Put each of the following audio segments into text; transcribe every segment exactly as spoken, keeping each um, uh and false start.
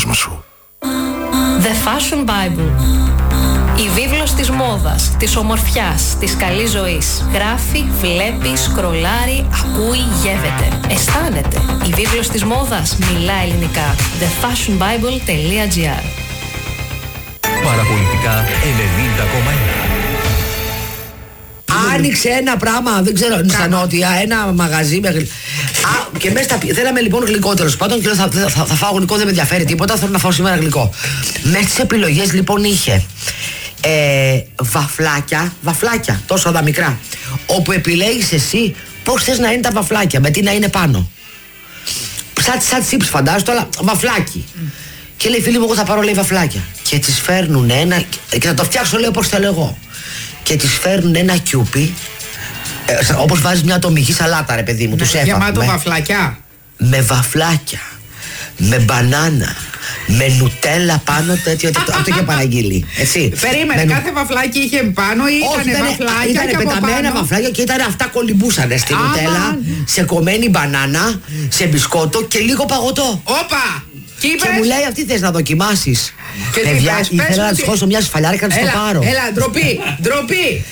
κόσμο σου. The Fashion Bible. Η βίβλος της μόδας, της ομορφιάς, της καλής ζωής. Γράφει, βλέπει, σκρολάρει, ακούει, γεύεται. Αισθάνεται. Η βίβλος της μόδας μιλά ελληνικά. the fashion bible τελεία gr. Παραπολιτικά ενενήντα κόμμα ένα. Άνοιξε ένα πράγμα, δεν ξέρω, στα νότια, ένα μαγαζί με γλυκό. Α, και μέσα στα. Θέλαμε λοιπόν γλυκό τέλος πάντων και λέω θα, θα, θα, θα φάω γλυκό, δεν με ενδιαφέρει τίποτα, θέλω να φάω σήμερα γλυκό. Μέσα στις επιλογές λοιπόν είχε ε, βαφλάκια, βαφλάκια, τόσο τα μικρά, όπου επιλέγεις εσύ πώς θες να είναι τα βαφλάκια, με τι να είναι πάνω. Σαν, σαν τσίπς φαντάζομαι, αλλά βαφλάκι. Mm. Και λέει φίλοι μου, εγώ θα πάρω λέει βαφλάκια. Και τις φέρνουν ένα, και θα το φτιάξω λέω πώς θέλω εγώ. Και τις φέρνουν ένα κιούπι, ε, όπως βάζεις μια ατομική σαλάτα ρε παιδί μου, τους έφαγα. Γεμάτο με βαφλάκια. Με βαφλάκια, με μπανάνα, με νουτέλα πάνω τέτοιο, αυτό είχε παραγγείλει. Έτσι. Περίμενε, με... κάθε βαφλάκι είχε πάνω ή ήταν βαφλάκια? Ήταν πεταμένα πάνω... βαφλάκια και ήταν αυτά κολυμπούσανε στη νουτέλα, σε κομμένη μπανάνα, σε μπισκότο και λίγο παγωτό. Όπα! Και, και μου λέει αυτή θες να δοκιμάσεις. Παιδιά, ήθελα να της χώσω μια σφαλιάρικα να της το πάρω. Έλα, ντροπή, ντροπή.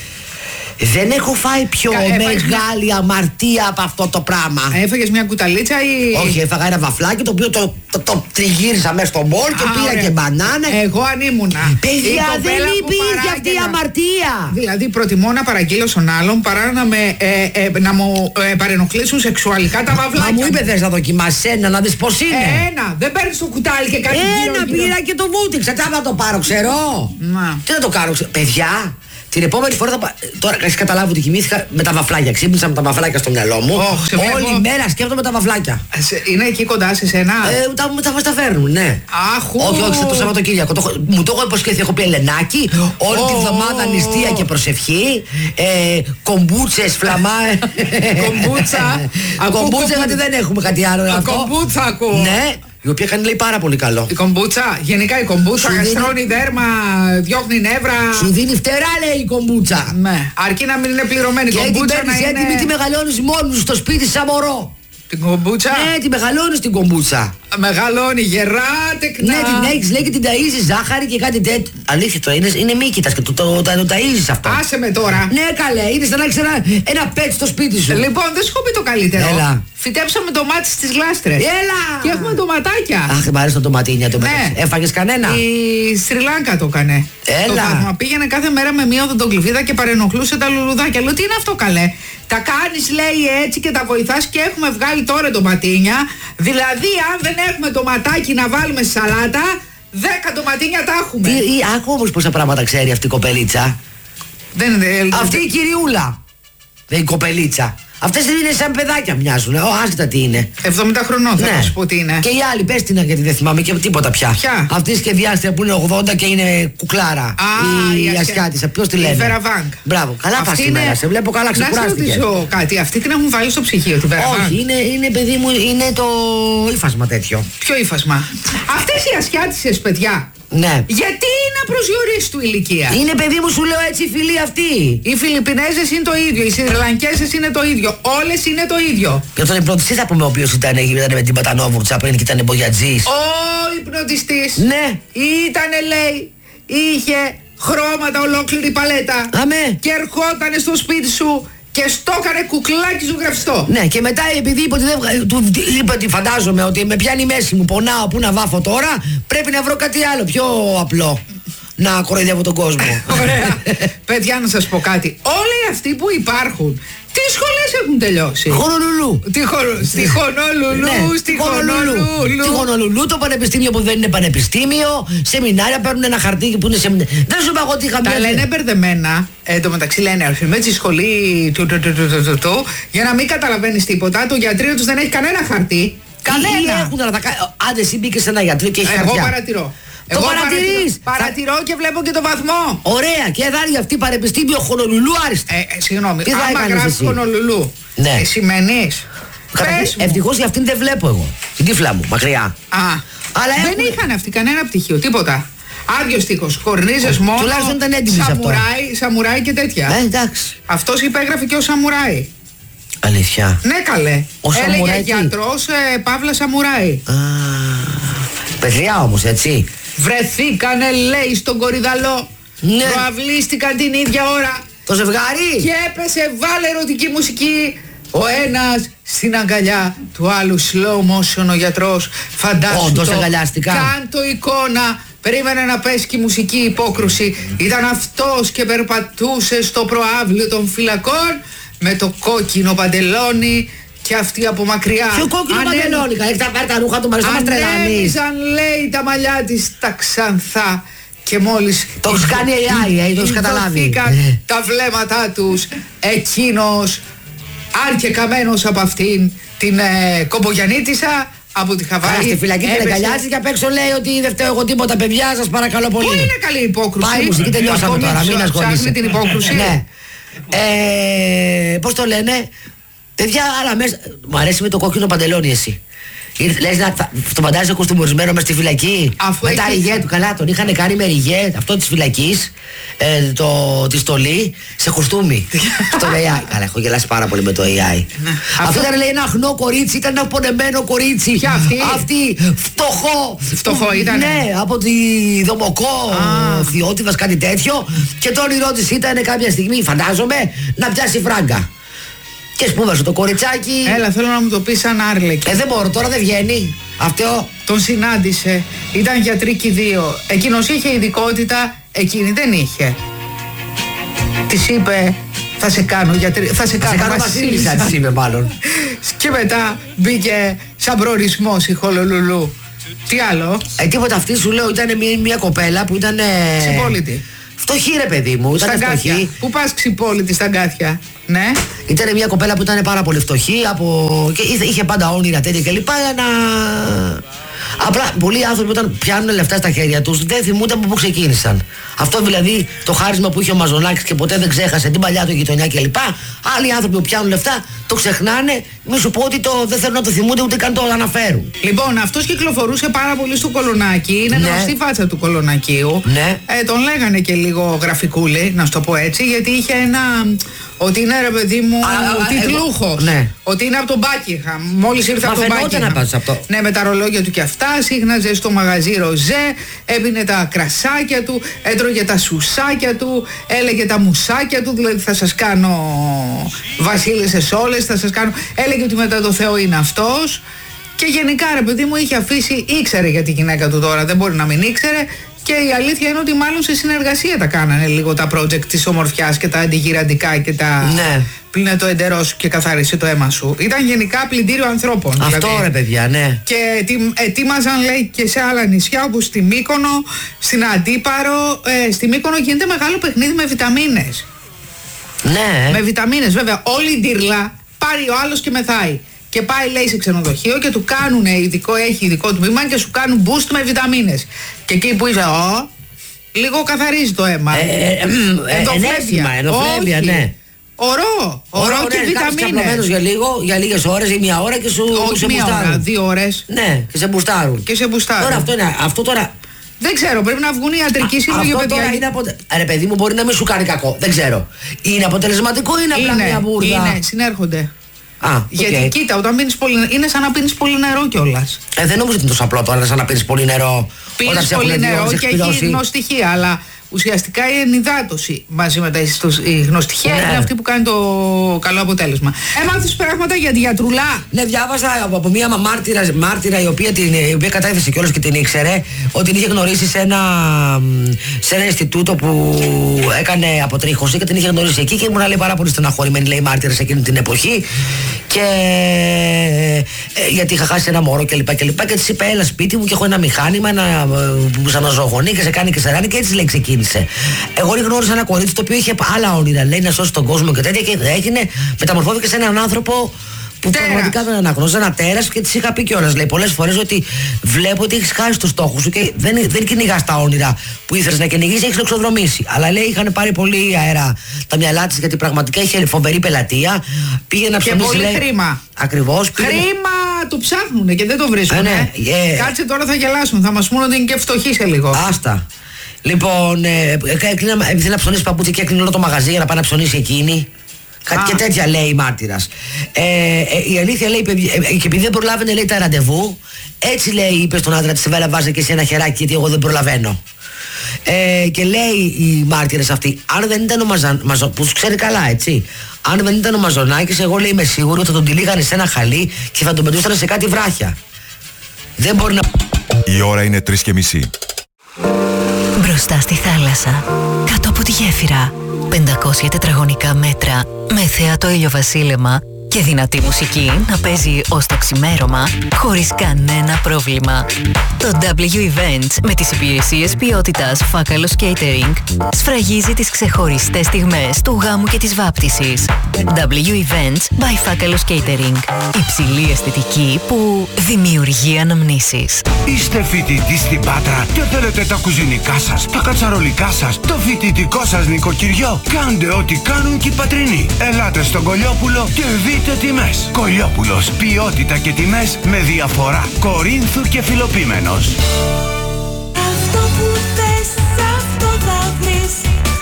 Δεν έχω φάει πιο Κα, μεγάλη μια... αμαρτία από αυτό το πράγμα. Έφαγες μια κουταλίτσα ή... Όχι, έφαγα ένα βαφλάκι το οποίο το, το, το τριγύρισα μέσα στο μπολ και πήρα ωραία. Και μπανάνα. Εγώ αν ήμουνα. Παιδιά, δεν υπήρχε αυτή η αμαρτία. Δηλαδή προτιμώ να παραγγείλω στον άλλον παρά να, με, ε, ε, να μου ε, παρενοχλήσουν σεξουαλικά τα βαφλάκια. Μα μου είπε θες να δοκιμάσεις ένα, να δεις πως είναι. Ε, ένα, δεν παίρνεις το κουτάλι και κάτι γύρω. Ένα πήρα και το βούτυξα, τι να το πάρω, ξέρω. Τι να το κάνω, παιδιά. Την επόμενη φορά θα πα... Τώρα έχεις καταλάβει ότι κοιμήθηκα με τα βαφλάκια. Ξύπνησα με τα βαφλάκια στο μυαλό μου. Oh, όλη η μέρα σκέφτομαι τα βαφλάκια. Είναι εκεί κοντά σε σένα? Ε, τα, τα, τα φέρνουν, ναι. Αχ, όχι, όχι, το Σαββατοκύριακο. Το, μου το έχω υποσχεθεί. Έχω πει Ελενάκι. Όλη oh, τη βδομάδα νηστεία και προσευχή. Ε, κομπούτσες, φλαμά. Κομπούτσα. Κομπούτσα, γιατί δεν έχουμε κάτι άλλο. Κομπούτσα ακούω. Ναι. Η οποία κάνει λέει πάρα πολύ καλό. Η κομπούτσα, γενικά η κομπούτσα γαστρώνει δέρμα, διώχνει νεύρα. Σου δίνει φτερά λέει η κομπούτσα. Ναι. Αρκεί να μην είναι πληρωμένη η κομπούτσα. Και την παίρνεις έτοιμη, τη μεγαλώνεις μόνος στο σπίτι σαν μωρό. Την κομπούτσα. Ναι, τη μεγαλώνεις την κομπούτσα. Μεγαλώνει γερά, τεκνά. Ναι, την έχεις λέει και την ταΐζεις ζάχαρη και κάτι τέτοιο. Αλήθεια το είναι, είναι μύκητας και το, το, το, το ταΐζεις αυτό. Άσε με τώρα. Ναι, καλέ, είναι σαν να έχεις ένα, ένα πέτ στο σπίτι σου. Λοιπόν, δεν σου πει το καλύτερο. Έλα. Φυτέψαμε ντομάτι στις γλάστρες. Έλα! Και έχουμε ντοματάκια. Αχ, μ' αρέσει το ντοματίνια το ναι. Έφαγες κανένα? Η Σρι Λάνκα το έκανε. Έλα. Το πήγαινε κάθε μέρα με μία οδοντοκλυβίδα και παρενοχλούσε τα λουλουδάκια. Λέω τι είναι αυτό καλέ. Τα κάνεις λέει έτσι και τα βοηθάς και έχουμε βγάλει τώρα ντοματίνια. Δηλαδή αν δεν έχουμε ντοματάκι να βάλουμε στη σαλάτα, δέκα ντοματίνια τα έχουμε. Τι, άκου όμως πόσα πράγματα ξέρει αυτή η κοπελίτσα. Δεν, δεν, αυτή η κυριούλα. Δεν η κοπελίτσα. Αυτές δεν είναι σαν παιδάκια μοιάζουν. Ω, άστα τι είναι. εβδομήντα χρονών θα ναι. σου πω τι είναι. Και η άλλη, πες την γιατί δεν θυμάμαι και τίποτα πια. Ποια? Αυτή η σχεδιάστρια που είναι ογδόντα και είναι κουκλάρα. Α, η, η Ασιάτισσα. Ποιος τη λένε? Η Βεραβάνκ. Μπράβο, καλά πας σήμερα. Είναι... Σε βλέπω καλά, ξεκουράστηκε. Να σε ρωτήσω κάτι. Αυτή την έχουν βάλει στο ψυγείο, τη Βεραβάνκ? Όχι, είναι, είναι παιδί μου, είναι το ύφασμα τέτοιο. Ποιο ύφασμα? Αυτές οι Ασιάτισσες παιδιά. Ναι. Γιατί είναι απροσδιορίστου ηλικία? Είναι παιδί μου, σου λέω έτσι, η φίλη αυτή. Οι Φιλιππινέζες είναι το ίδιο, οι Σριλανκέζες είναι το ίδιο. Όλες είναι το ίδιο. Και τον υπνοτιστή θα πούμε, ο οποίος ήταν, ήταν με την Πατανόβουρτσα πριν και ήταν μπογιατζής. Ο υπνοτιστής. Ναι. Ήτανε λέει, είχε χρώματα ολόκληρη παλέτα. Αμέ. Και ερχότανε στο σπίτι σου και στο έκανε κουκλάκι ζωγραφιστό. Ναι, και μετά επειδή είπε ότι, δεν, του, είπε ότι φαντάζομαι ότι με πιάνει η μέση μου, πονάω, πού να βάφω τώρα, πρέπει να βρω κάτι άλλο πιο απλό. Να κοροϊδεύω τον κόσμο. Ωραία. Παιδιά, να σας πω κάτι. Όλοι αυτοί που υπάρχουν, τι σχολές έχουν τελειώσει? Χονολουλού. Τι χορο... Στη Χονολουλού, ναι, στη Χονολουλού. Στη Χονολουλού, το πανεπιστήμιο που δεν είναι πανεπιστήμιο, σεμινάρια παίρνουν ένα χαρτί που είναι σεμινάρια. Δεν σου είπα εγώ τι είχα πει. Τα λένε μπερδεμένα. Εν τω μεταξύ λένε με τη σχολή του, του, του, του, του, του, του, για να μην καταλαβαίνεις τίποτα. Το γιατρείο τους δεν έχει κανένα χαρτί. Κανένα. Έχουν, αλλά τα... Άντε, εσύ μπήκες σε ένα γιατρείο και έχει χαρτιά. Εγώ παρατηρώ. Το Εγώ παρατηρείς. Παρατηρώ θα... και βλέπω και το βαθμό. Ωραία, και θα είναι αυτή πανεπιστήμιο Χονολουλού άριστα. Ε, ε, συγγνώμη, τι άμα γράφεις Χονολουλού, ναι. ε, σημαίνεις. Ευτυχώς για αυτήν δεν βλέπω εγώ. Την τύφλα μου, μακριά. Α, αλλά δεν έχουν... είχαν αυτοί κανένα πτυχίο, τίποτα. Άδειος τείχος, κορνίζες μόνο. Τουλάχιστον ήταν έντιμοι σε αυτό. Σαμουράι, σαμουράι και τέτοια. Ε, εντάξει. Αυτός υπέγραφε και ο σαμουράι. Αλήθεια. Ναι, καλέ. Ο έλεγε σαμουράι. γιατρός, ε, Παύλα Σαμουράι. Α, Παιδιά όμως, έτσι. Βρεθήκανε, λέει, στον Κορυδαλό. Ναι. Προαυλίστηκαν την ίδια ώρα. Το ζευγάρι. Και έπεσε, βάλε ερωτική μουσική. Ο ένας στην αγκαλιά του άλλου, slow motion ο γιατρός. Φαντάσου. Όντως το, αγκαλιάστηκα. κάν το εικόνα. Περίμενε να πέσει και η μουσική υπόκρουση. Ήταν αυτός και περπατούσε στο προαύλιο των φυλακών με το κόκκινο παντελόνι και αυτή από μακριά. Ποιο κόκκινο Ανέ... παντελόνι, έχει τα πάρει τα ρούχα του Μαριστό μας τρελάνεις. Ανέμιζαν, λέει, τα μαλλιά της τα ξανθά. Και μόλις το έχει κάνει έι άι, το έχει καταλάβει. Τα βλέμματά τους, εκείνος, αν και καμένος από αυτήν την ε, κομπογιανίτισσα από τη Χαβάη. Άρα στη φυλακή την αγκαλιάζει και απ' έξω λέει ότι δεν φταίω εγώ τίποτα, παιδιά, σας παρακαλώ πολύ. Πού είναι καλή υπόκρουση. Πάει η μουσική, τελειώσαμε τώρα, μην ασχολείσαι. Ψάχνει την υπόκρουση. Ναι. Ε, πώς το λένε, παιδιά, άλλα μέσα. Μου αρέσει με το κόκκινο παντελόνι εσύ. Λες να το φαντάζεσαι κοστούμορισμένο μες στη φυλακή. Αφού με έχει... τα ριγέ του, καλά, τον είχαν κάνει με ριγέ αυτό της φυλακής, ε, το, τη στολή, σε κοστούμι. Στο έι άι. Καλά, έχω γελάσει πάρα πολύ με το έι άι. Αυτό ήταν, λέει, ένα αχνό κορίτσι, ήταν ένα πονεμένο κορίτσι. Ποια αυτή? Αυτή, φτωχό. Φτωχό ήταν. Ναι, από τη Δομοκό, Θειότιδας, κάτι τέτοιο. Και το όνειρό της ήταν κάποια στιγμή, φαντάζομαι, να πιάσει φράγκα. Και σπούδασε το κοριτσάκι. Έλα, θέλω να μου το πει σαν Άρλεκη. Ε, δεν μπορώ, τώρα δεν βγαίνει. Αυτό. Τον συνάντησε. Ήταν γιατρική δύο. Εκείνος είχε ειδικότητα, εκείνη δεν είχε. Της είπε, θα σε κάνω γιατρή. Θα σε κάνω, κάνω βασίλισσα, της είπε μάλλον. Και μετά μπήκε σαν προορισμός η Χολολουλού. Τι άλλο. Ε, τίποτα, αυτή σου λέω ήταν μια, μια κοπέλα που ήταν. Ξυπόλυτη. Φτωχή, ρε παιδί μου, ήταν φτωχή. Πού πας ξυπόλυτη στα γκάθια, ναι. Ήταν μια κοπέλα που ήταν πάρα πολύ φτωχή από... και είχε πάντα όνειρα τέτοια κλπ. Να... Απλά πολλοί άνθρωποι όταν πιάνουν λεφτά στα χέρια τους δεν θυμούνται από πού ξεκίνησαν. Αυτό δηλαδή το χάρισμα που είχε ο Μαζονάκης και ποτέ δεν ξέχασε την παλιά του γειτονιά κλπ. Άλλοι άνθρωποι που πιάνουν λεφτά το ξεχνάνε. Μη σου πω ότι το, δεν θέλουν να το θυμούνται ούτε καν το αναφέρουν. Λοιπόν, αυτός κυκλοφορούσε πάρα πολύ στο Κολονάκι. Είναι ναι. γνωστή φάτσα του Κολονακίου. Ναι. Ε, τον λέγανε και λίγο γραφικούλη, να σου το πω έτσι, γιατί είχε ένα. Ότι είναι, ρε παιδί μου, τιτλούχος. Ναι. Ότι είναι από τον Buckingham. Μόλις ήρθε Μα από τον Buckingham. Να πας αυτό. Ναι, με τα ρολόγια του κι αυτά. Σύχναζε στο μαγαζί ροζέ. Έπινε τα κρασάκια του. Έτρωγε τα σουσάκια του. Έλεγε τα μουσάκια του. Δηλαδή θα σας κάνω βασίλισσες όλες. Θα σας κάνω. Έλεγε ότι μετά το Θεό είναι αυτός. Και γενικά, ρε παιδί μου, είχε αφήσει. Ήξερε για τη γυναίκα του τώρα. Δεν μπορεί να μην ήξερε. Και η αλήθεια είναι ότι μάλλον σε συνεργασία τα κάνανε λίγο τα project της ομορφιάς και τα αντιγυραντικά και τα. Ναι. Πλύνε το εντερό σου και καθάρισε το αίμα σου. Ήταν γενικά πλυντήριο ανθρώπων. Αυτό δηλαδή. Ρε παιδιά, ναι. Και ετοίμαζαν, λέει, και σε άλλα νησιά όπως στη Μύκονο, στην Αντίπαρο. Ε, στη Μύκονο γίνεται μεγάλο παιχνίδι με βιταμίνες. Ναι. Με βιταμίνες, βέβαια. Όλη η ντύρλα πάρει ο άλλος και μεθάει. Και πάει, λέει, σε ξενοδοχείο και του κάνουν ειδικό, έχει ειδικό τμήμα και σου κάνουν boost με βιταμίνες. Και εκεί που είσαι, ω, λίγο καθαρίζει το αίμα. Ε, ε, ε, ενέφημα, ενοφλέβεια, ναι. Ωρό, ωρό και ναι, βιταμίνες. Για λίγο, για λίγες ώρες ή μια ώρα και σου Όχι σε μια μπουστάρουν. ώρα, δύο ώρες. Ναι, και σε μπουστάρουν. Και σε μπουστάρουν. Τώρα αυτό είναι, αυτό τώρα. Δεν ξέρω, πρέπει να βγουν οι ιατρικοί σύλλογοι, παιδιά. Τώρα είναι αποτε... Ρε παιδί μου, μπορεί να μην σου κάνει κακό. Δεν ξέρω. Είναι αποτελεσματικό ή είναι απλά μια μπούρδα? Είναι, συνέρχονται. Α, okay. Γιατί κοίτα, όταν πίνεις πολύ νερό, είναι σαν να πίνεις πολύ νερό κιόλας. Ε, δεν νομίζω ότι είναι τόσο απλό τώρα, σαν να πίνεις πολύ νερό. Πίνεις πολύ νερό και έχει γνωστοιχεία, αλλά ουσιαστικά η ενυδάτωση μαζί με τα η γνωστοιχεία ναι. είναι αυτή που κάνει το καλό αποτέλεσμα. Έμαθες πράγματα για τη γιατρουλά? Ναι, διάβασα από μια μάρτυρα, μάρτυρα η οποία, την, η οποία κατέθεσε κιόλας και την ήξερε ότι την είχε γνωρίσει σε ένα, σε ένα Ινστιτούτο που έκανε αποτρίχωση και την είχε γνωρίσει εκεί και ήμουν, λέει, πάρα πολύ στεναχωρημένη, λέει, μάρτυρα σε εκείνη την εποχή. Και ε, γιατί είχα χάσει ένα μωρό κλπ. Και, και, και της είπε, έλα σπίτι μου και έχω ένα μηχάνημα ένα, που σαν να ζωγονεί και σε κάνει και σε ράνει και έτσι, λέει, ξεκίνησε. Εγώ γνώρισα ένα κορίτσι το οποίο είχε άλλα όνειρα, λέει, να σώσει τον κόσμο και τέτοια και έγινε, μεταμορφώθηκε σε έναν άνθρωπο που τέρας. Πραγματικά δεν αναγνώριζε, ένα τέρας και της είχα πει κιόλας, λέει, πολλές φορές ότι βλέπω ότι έχεις χάσει το στόχο σου και δεν, δεν κυνηγάς τα όνειρα που ήθελες να κυνηγείς, έχεις εξοδρομήσει. Αλλά, λέει, είχαν πάρει πολύ αέρα τα μυαλά της γιατί πραγματικά είχε φοβερή πελατεία. Πήγε να ψωνίσει. Και πολύ λέει, χρήμα. Ακριβώς. Πήγε... Χρήμα το ψάχνουνε και δεν το βρίσκουν. Ναι, yeah. Κάτσε τώρα θα γελάσουν, θα μας πούνε ότι είναι και φτωχοί σε λίγο. Άστα. Λοιπόν, ε, ήθελε να ψωνίσει παπούτσι και έκλεινε όλο το μαγαζί για να πάει να ψωνίσει εκείνη. Κάτι και τέτοια λέει η μάρτυρας. Ε, ε, η αλήθεια λέει, ε, και επειδή δεν προλάβαινε λέει τα ραντεβού, έτσι λέει, είπε στον άντρα της, Βέλα, βάζε και εσύ ένα χεράκι, γιατί εγώ δεν προλαβαίνω. Ε, και λέει η μάρτυρας αυτή, αν δεν ήταν ο Μαζονάκης, που τους ξέρει καλά, έτσι. Αν δεν ήταν ο Μαζονάκης, εγώ λέει είμαι σίγουρη ότι θα τον τυλίγανε σε ένα χαλί και θα τον πετούσαν σε κάτι βράχια. Δεν μπορεί να. Η ώρα είναι τρεις και μισή. Μπροστά στη θάλασσα, κάτω από τη γέφυρα, πεντακόσια τετραγωνικά μέτρα, με θέατο ηλιοβασίλεμα και δυνατή μουσική να παίζει ως το ξημέρωμα, χωρίς κανένα πρόβλημα. Το ντάμπλιου Events με τις υπηρεσίες ποιότητας Φάκαλος Catering σφραγίζει τις ξεχωριστές στιγμές του γάμου και της βάπτισης. ντάμπλιου Events by Φάκαλος Catering. Υψηλή αισθητική που δημιουργεί αναμνήσεις. Είστε φοιτητής στην Πάτρα και θέλετε τα κουζινικά σας, τα κατσαρολικά σας, το φοιτητικό σας νοικοκυριό. Κάντε ό,τι κάνουν και οι πατρινοί. Ελάτε στον Κολιόπουλο και δείτε τιμές. Κολιόπουλος, ποιότητα και τιμές με διαφορά. Κορίνθου και Φιλοπίμενος. Αυτό που θες, αυτό θα βρεις.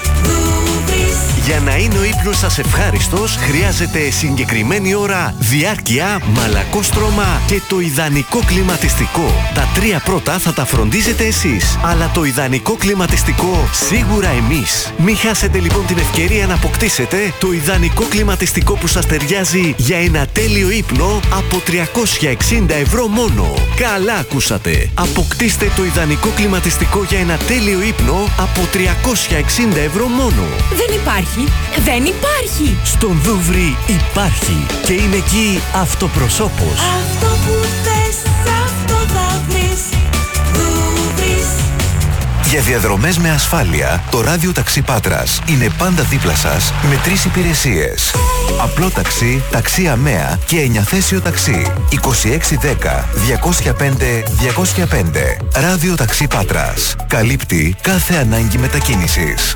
Για να είναι ο ύπνος σας ευχάριστος, χρειάζεται συγκεκριμένη ώρα, διάρκεια, μαλακόστρωμα και το ιδανικό κλιματιστικό. Τα τρία πρώτα θα τα φροντίζετε εσείς, αλλά το ιδανικό κλιματιστικό σίγουρα εμείς. Μην χάσετε λοιπόν την ευκαιρία να αποκτήσετε το ιδανικό κλιματιστικό που σας ταιριάζει για ένα τέλειο ύπνο από τριακόσια εξήντα ευρώ μόνο. Καλά ακούσατε! Αποκτήστε το ιδανικό κλιματιστικό για ένα τέλειο ύπνο από τριακόσια εξήντα ευρώ μόνο. Δεν υπάρχει. Δεν υπάρχει. Στον Δούβρι υπάρχει και είναι εκεί αυτοπροσώπος. Αυτό που θες, αυτό θα βρεις. Δούβρις. Για διαδρομές με ασφάλεια, το ράδιο ταξί Πάτρας είναι πάντα δίπλα σας με τρεις υπηρεσίες. Απλό ταξί, ταξί ΑΜΕΑ και εννιαθέσιο ταξί. είκοσι έξι δέκα διακόσια πέντε διακόσια πέντε. Ράδιο ταξί Πάτρας. Καλύπτει κάθε ανάγκη μετακίνησης.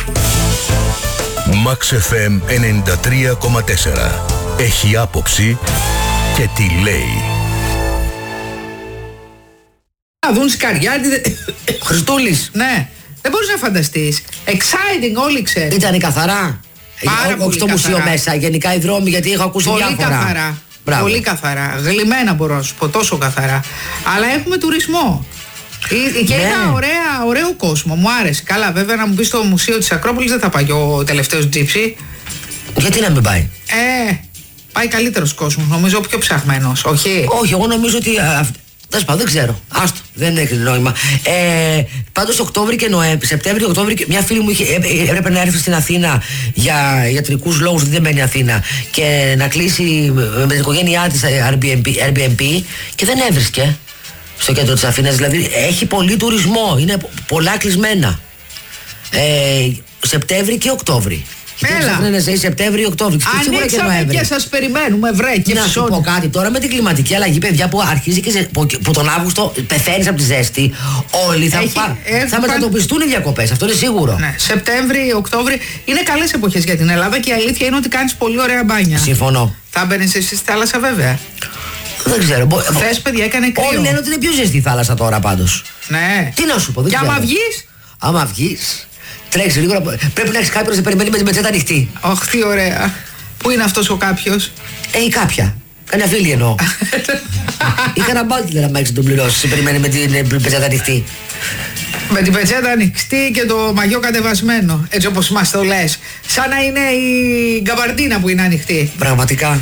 Max εφ εμ ενενήντα τρία κόμμα τέσσερα. Έχει άποψη και τι λέει. Να δουν Σκαριάτη. Χριστούλης. Ναι, δεν μπορείς να φανταστείς. Exciting, όλοι ξέρουν. Ήτανε καθαρά. Πάρα Όχι στο καθαρά. μουσείο μέσα, γενικά οι δρόμοι, γιατί έχω ακούσει Πολύ διάφορα. καθαρά. Μπράβο. Πολύ καθαρά. Γλυμμένα μπορώ να σου πω, τόσο καθαρά. Αλλά έχουμε τουρισμό. Ε, Και Ναι. ένα ωραία, ωραίο κόσμο. Μου άρεσε. Καλά, βέβαια, να μου πει στο Μουσείο της Ακρόπολης δεν θα πάει και ο τελευταίος τζίψι. Γιατί να μην πάει. Ε, πάει καλύτερος κόσμος. Νομίζω πιο ψαχμένος. Όχι. Όχι, εγώ νομίζω ότι. Δεν σπάω, δεν ξέρω. Άστο, δεν έχει νόημα. Ε, Πάντως Οκτώβρη και Νοέμβρη, Σεπτέμβρη, Οκτώβρη, και μια φίλη μου είχε, έ, έπρεπε να έρθει στην Αθήνα για ιατρικούς λόγους, δεν μένει Αθήνα, και να κλείσει με την οικογένειά της Airbnb, Airbnb και δεν έβρισκε στο κέντρο της Αθήνας. Δηλαδή έχει πολύ τουρισμό, είναι πολλά κλεισμένα. Ε, Σεπτέμβρη και Οκτώβρη. Έλα. Να σε Σεπτέμβρη, Οκτώβρη. Ανοίξαμε και, και σας περιμένουμε, βρε, και να σου πω κάτι τώρα με την κλιματική αλλαγή, παιδιά, που αρχίζει και σε, που, που τον Αύγουστο πεθαίνεις από τη ζέστη. Όλοι θα, Έχει, πά, ε, θα πά... μετατοπιστούν οι διακοπές. Αυτό είναι σίγουρο. Ναι, Σεπτέμβρη, Οκτώβρη είναι καλές εποχές για την Ελλάδα και η αλήθεια είναι ότι κάνεις πολύ ωραία μπάνια. Συμφωνώ. Θα μπαίνεις εσύ στη θάλασσα, βέβαια. Δεν ξέρω. Χθες, παιδιά, έκανε κρύο. Όλοι λένε ότι είναι πιο ζεστή η θάλασσα τώρα πάντως. Ναι. Τι να σου πω, δεν και ξέρω. άμα βγεις. Άμα βγεις. Τρέξει λίγο. Πρέπει να έχεις κάποιον να σε περιμένει με την πετσέτα ανοιχτή. Αχ, τι ωραία. Πού είναι αυτός ο κάποιος? Ε, ή κάποια. Κανένα φίλη εννοώ. Είχα ένα μπάλτι να έχεις τον πληρώσει. Σε περιμένει με την πετσέτα ανοιχτή. Με την πετσέτα ανοιχτή και το μαγιό κατεβασμένο. Έτσι όπως μας το λες. Σαν να είναι η γκαμπαρντίνα που είναι ανοιχτή. Πραγματικά.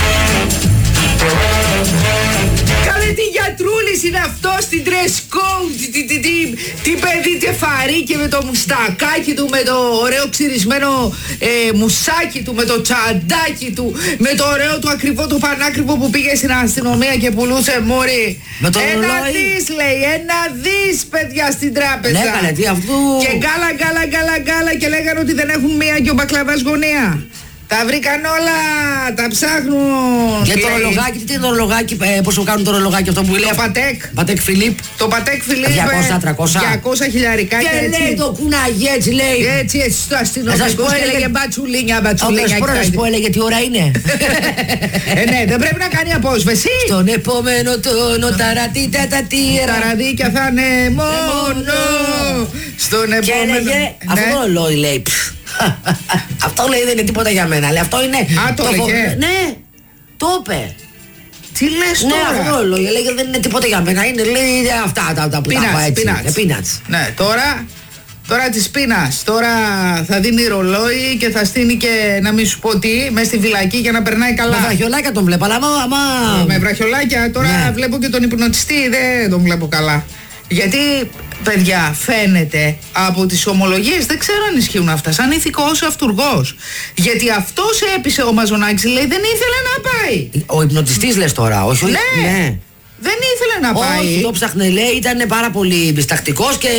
Καλέ, τι γιατρούλης είναι αυτό στην dress code, τι, τι, τι, τι, τι παιδί τεφαρί και με το μουστακάκι του, με το ωραίο ξυρισμένο ε, μουσάκι του, με το τσαντάκι του, με το ωραίο του ακριβό, το πανάκριβο που πήγε στην αστυνομία και πουλούσε μόρι. Με το ένα ρολόι. δις λέει, ένα δις παιδιά στην τράπεζα. Ναι, καλέ, τι αυτού. Και γκάλα, γκάλα, γκάλα, γκάλα και λέγανε ότι δεν έχουν μία και ο μπακλαβάς γωνία. Τα βρήκαν όλα, τα ψάχνουν. Για το ρολογάκι, τι είναι το ρολογάκι, ε, πώς κάνουν το ρολογάκι αυτό που λέει. Το Πατέκ. Πατέκ Φιλίπ. Το Πατέκ Φιλίπ. διακόσια τριακόσια. διακόσια χιλιαρικά Και έτσι. λέει το κουνάγι, έτσι λέει. Έτσι, έτσι στο αστυνομικό. Να σας πω, Και έλεγε- έλεγε μπατσουλίνια, Ο μπατσουλίνια. να σου πω, έλεγε τι ώρα είναι. Ε, ναι, δεν πρέπει να κάνει απόσβεση. Στον επόμενο τόνο, ταρατή, τατατήρα. Τα ραδίκια θα είναι μόνο. Στον Και επόμενο. έλεγε, αυτό Ναι. το ρολόι λέει, «Πφ, Αυτό λέει δεν είναι τίποτα για μένα. Λέει, αυτό είναι. Α, το έλεγε. Ναι, το είπε. Τι λες Ναι, τώρα? αυτό λέει, λέει δεν είναι τίποτα για μένα. Είναι λέει αυτά τα, τα που τα είπα έτσι. Peanuts. Ναι, τώρα. Τώρα της πείνας. Τώρα θα δίνει ρολόι και θα στείνει και να μην σου πω τι, μες στη φυλακή για να περνάει καλά. Με βραχιολάκια τον βλέπω, αλλά άμα... Με βραχιολάκια, τώρα ναι. Βλέπω και τον υπνοτιστή, δεν τον βλέπω καλά. Γιατί, παιδιά, φαίνεται από τις ομολογίες, δεν ξέρω αν ισχύουν αυτά, σαν ηθικός αυτουργός. Γιατί αυτός έπεισε ο Μαζονάκης, λέει, δεν ήθελε να πάει. Ο υπνοτιστής λες τώρα, όχι ο... Ναι. ναι. Δεν ήθελε να πάει. Όχι, το ψάχνε, λέει, ήταν πάρα πολύ διστακτικός και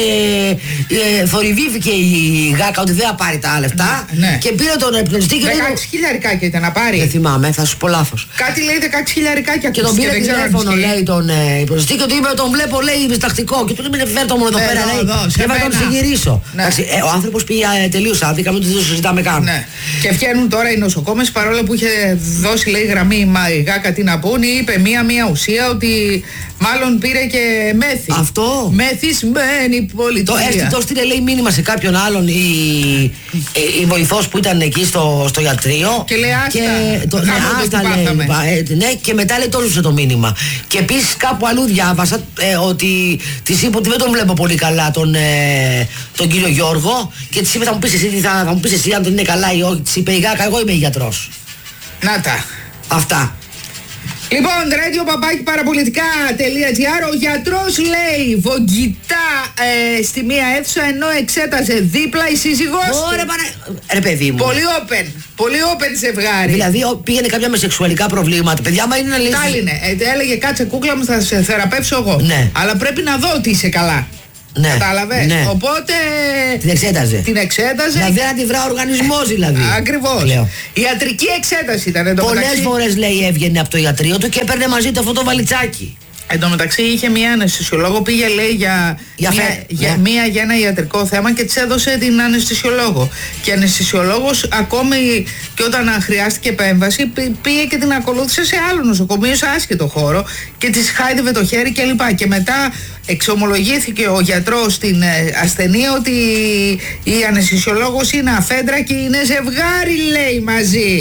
ε, θορυβήθηκε η Γάκα ότι δεν θα πάρει τα λεφτά. Ναι. Και πήρε τον υπνοτιστή και δεκαέξι χιλιαρικάκια ήταν να πάρει. Δεν θυμάμαι, θα σου πω λάθος. Κάτι λέει δεκαέξι χιλιαρικάκια και τον πήρε τηλέφωνο, λέει, τον ε, υπνοτιστή και του είπε, τον βλέπω, λέει, διστακτικό. Και του λέει, μην φέρ' το μόνο εδώ πέρα, λέει. Και θα τον συγγυρίσω. Ναι. Ε, ο άνθρωπος πήγε ε, τελείως άδικα, μην το συζητάμε καν. Ναι. Και βγαίνουν τώρα οι νοσοκόμες, παρόλο που είχε δώσει, λέει, γραμμή η Γάκα τι να πούνε, είπε μία-μία ουσία ότι μάλλον πήρε και μέθη. Αυτό. Μεθυσμένη πολιτεία. Το έστειλε, το στείλε, λέει, μήνυμα σε κάποιον άλλον η, η, η βοηθός που ήταν εκεί στο, στο ιατρείο. Και λέει άστα. Και, το, ναι, άστα λέει, ε, ναι, και μετά λέει το έζησε το μήνυμα. Και επίσης κάπου αλλού διάβασα ε, ότι της είπε ότι δεν τον βλέπω πολύ καλά τον, ε, τον κύριο Γιώργο. Και της είπε θα μου πεις εσύ, θα, θα μου πεις εσύ αν δεν είναι καλά ή όχι. Της είπε η Γάκα, εγώ είμαι γιατρός. Να τα. Αυτά. Λοιπόν, radio παπάκι παραπολιτικά.gr. Ο γιατρός λέει βογγητά ε, στη μία αίθουσα ενώ εξέτασε δίπλα η σύζυγός του. Ωραία, πάνε... Ρε παιδί μου. Πολύ open. Πολύ open ζευγάρι. Δηλαδή πήγαινε κάποια με σεξουαλικά προβλήματα. Παιδιά, μα είναι να λέει. Τάλινε. Ε, έλεγε κάτσε κούκλα μου, θα σε θεραπεύσω εγώ. Ναι. Αλλά πρέπει να δω ότι είσαι καλά. Ναι. Κατάλαβες. Ναι. Οπότε. Την εξέταζε. Την εξέταζε. Δηλαδή να τη βρά ο οργανισμός δηλαδή. Ακριβώς. Ιατρική εξέταση ήταν εδώ. Πολλές φορές λέει έβγαινε από το ιατρείο του και έπαιρνε μαζί του αυτό το βαλιτσάκι. Εν τω μεταξύ είχε μία αναισθησιολόγο, πήγε λέει για, για, μία, φε... για, yeah. μία, για ένα ιατρικό θέμα και της έδωσε την αναισθησιολόγο. Και αναισθησιολόγος ακόμη και όταν χρειάστηκε επέμβαση πήγε και την ακολούθησε σε άλλο νοσοκομείο, σε άσχετο χώρο και της χάιδευε το χέρι κλπ. Και μετά εξομολογήθηκε ο γιατρός στην ασθενή ότι η αναισθησιολόγος είναι αφέντρα και είναι ζευγάρι λέει μαζί.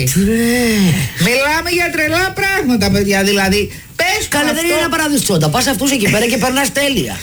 Μιλάμε για τρελά πράγματα παιδιά, δηλαδή. Πες καλά, δεν είναι ένα παραδεισότα. Πας αυτούς εκεί πέρα και περνάς τέλεια.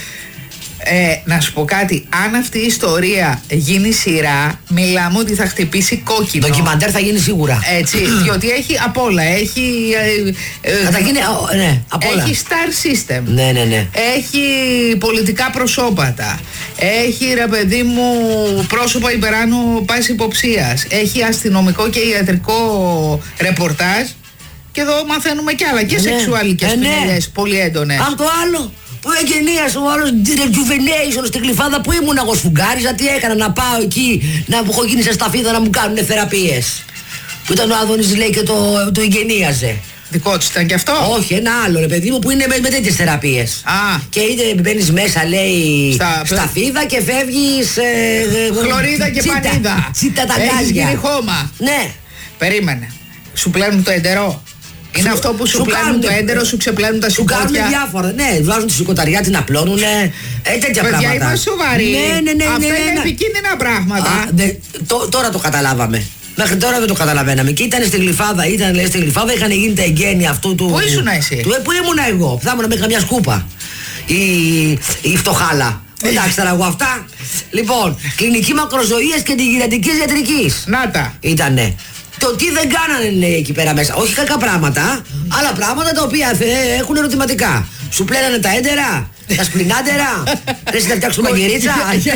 Ε, να σου πω κάτι, αν αυτή η ιστορία γίνει σειρά, μιλάμε ότι θα χτυπήσει κόκκινο. Ντοκιμαντέρ θα γίνει σίγουρα. Έτσι, διότι έχει απ' όλα. Έχει. Ε, θα γίνει, ε, ναι, απ' όλα. Έχει star system. Ναι, ναι, ναι. Έχει πολιτικά προσώπατα. Έχει ρε παιδί μου πρόσωπα υπεράνω πάση υποψίας. Έχει αστυνομικό και ιατρικό ρεπορτάζ. Και εδώ μαθαίνουμε κι άλλα και ναι, σεξουαλικές ε, πινελιές, ναι. Πολύ έντονες. Αν το άλλο που εγγενίασε ο άλλος rejuvenation στην Γλυφάδα που ήμουν εγώ σφουγγάριζα, τι έκανα να πάω εκεί να που έχω γίνει σε σταφίδα να μου κάνουν θεραπείες. Που ήταν ο Άδωνης λέει και το, το εγγενίαζε. Δικό του ήταν και αυτό. Όχι, ένα άλλο ρε παιδί μου που είναι με, με τέτοιες θεραπείες. Α. Και είτε μπαίνεις μέσα λέει Στα... σταφίδα και φεύγεις ε, χλωρίδα και τσίτα, πανίδα. Τσίτα τα Έχεις γκάζια. γίνει χώμα. Ναι. Περίμενε. Σου πλένουν το εντερό. Είναι σου, αυτό που σου, σου πλένουν το έντερο, σου ξεπλένουν τα σηκώτια. Σου κάνουν διάφορα. Ναι, βάζουν τη σηκωταριά, την απλώνουνε. Ε, τέτοια παιδιά, πράγματα. είμαστε σοβαροί. Ναι, ναι, ναι. Αυτά ναι, ναι, είναι ναι. επικίνδυνα πράγματα. Α, δε, το, τώρα το καταλάβαμε. Μέχρι τώρα δεν το καταλαβαίναμε. Και ήταν στη Γλυφάδα, ήταν λέει, στη Γλυφάδα, είχαν γίνει τα εγγένεια αυτού του. Πού ήσουν εσύ? Του, πού ήμουν εγώ. Θα ήμουν με καμιά σκούπα. Η, η φτωχάλα. Εντάξει τώρα εγώ αυτά. Λοιπόν, κλινική μακροζωίας και τη γυναιτικής ιατρικής. Να τα. Ήτανε. Το τι δεν κάνανε λέει εκεί πέρα μέσα. Όχι κακά πράγματα, άλλα πράγματα τα οποία ε, έχουν ερωτηματικά. Σου πλένανε τα έντερα, τα σπλινάτερα. Θες να φτιάξουμε μαγειρίτσα.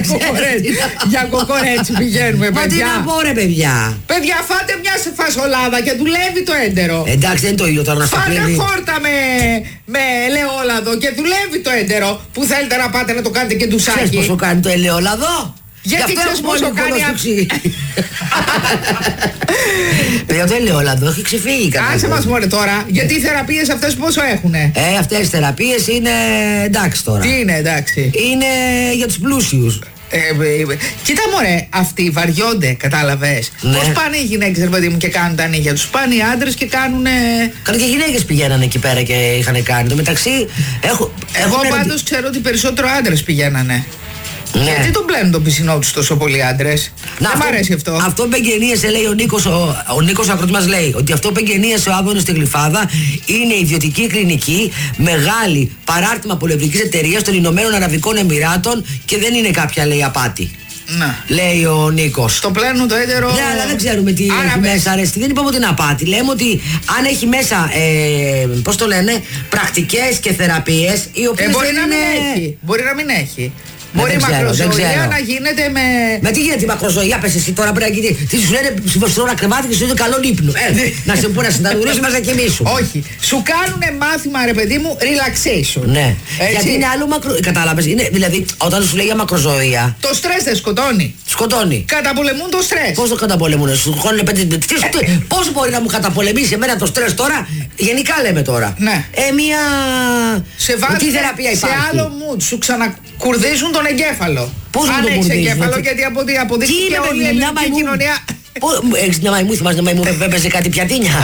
Για κοκορέτσι πηγαίνουμε παιδιά. Μα τι να πω ρε παιδιά. Παιδιά φάτε μια φασολάδα και δουλεύει το έντερο. Εντάξει δεν είναι το ίδιο τώρα να φάτε χόρτα με, με ελαιόλαδο και δουλεύει το έντερο. Που θέλετε να πάτε να το κάνετε και ντουσάκι. Ξέρεις πόσο κάνει το ελαιόλαδο? Γιατί ξέρεις πόσο κάνει αυτή. Παιδιά το ελαιόλαδο έχει ξεφύγει. Άσε μας μωρέ τώρα. Γιατί οι θεραπείες αυτές πόσο έχουνε? Ε, αυτές οι θεραπείες είναι εντάξει τώρα. Τι είναι εντάξει? Είναι για τους πλούσιους. Ε, ε, ε, κοίτα μωρέ, αυτοί βαριόνται, κατάλαβες. Ναι. Πώς πάνε οι γυναίκες ρε παιδί μου και κάνουν τα νύχια τους? Πάνε οι άντρες και κάνουνε. Καλά και οι γυναίκες πηγαίνανε εκεί πέρα και είχαν κάνει. Το μεταξύ έχω, Εγώ πάντως ξέρω ότι περισσότερο άντρες πηγαίνανε. Ναι. Γιατί τον πλένουν τον πισινό του τόσο πολλοί άντρες? Δεν μ' αρέσει αυτό. Αυτό που εγγενίασε, λέει ο Νίκος, ο, ο Νίκος Ακροτή μας λέει ότι αυτό που εγγενίασε ο Άδωνης στη Γλυφάδα είναι ιδιωτική κλινική, μεγάλη παράρτημα πολυευρικής εταιρείας των Ηνωμένων Αραβικών Εμιράτων και δεν είναι κάποια, λέει, απάτη. Να. Λέει ο Νίκος. Το πλένουν το έτερο. Ναι, αλλά δεν ξέρουμε τι Άραβες. έχει μέσα, αρέστη. Δεν είπαμε ότι είναι απάτη. Λέμε ότι αν έχει μέσα, ε, πώς το λένε, πρακτικές και θεραπείες, οι οποίες Ε, μπορεί δεν να μην είναι... έχει. Μπορεί να μην έχει. Ναι, Μπορεί η δεν ξέρω, δεν μακροζωία ξέρω. να γίνεται με. Με τι γίνεται η μακροζωία, πες εσύ τώρα πρέπει να γίνει. Τι σου λένε στην ώρα κρεβάτι και σου λένε καλό ύπνο. Ε, να σε πούνε να συνταγωνίσει μας να κοιμήσουμε. Όχι. Σου κάνουνε μάθημα, ρε παιδί μου, relaxation. Ναι. Έτσι. Γιατί είναι άλλο μακρο. Κατάλαβες. Είναι, δηλαδή, όταν σου λέει για μακροζωία. Το στρες δεν σκοτώνει. Σκοτώνει. Καταπολεμούν το στρες. Πώς το καταπολεμούν, σου χώνουν πέντε. Τι, τι, πώς μπορεί να μου καταπολεμήσει εμένα το στρες τώρα, γενικά λέμε τώρα. Ναι. Ε, μία. Σε βάζουν Τι θεραπεία σε υπάρχει. άλλο mood. Σου ξανακουρδίζουν τον εγκέφαλο. Πώς Αν μου τον έχεις κουρδίζουν, εγκέφαλο, έτσι. γιατί από ό,τι Τι αποδείχθηκε είναι, όλη η παιδί, μια ελληνική μαϊμού. κοινωνία. Πώς- Έχεις μια μαϊμού, θυμάσαι μια μαϊμού που έπαιζε κάτι πιατίνια.